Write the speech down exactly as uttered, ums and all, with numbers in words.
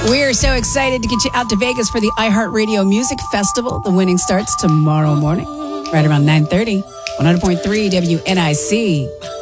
We're so excited to get you out to Vegas for the iHeartRadio Music Festival. The winning starts tomorrow morning, right around nine thirty. one hundred point three W N I C.